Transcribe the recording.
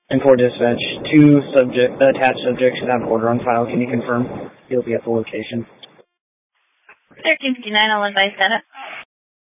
And for dispatch, two attached subjects should have order on file. Can you confirm? He'll be at the location. 1359, I'll advise that.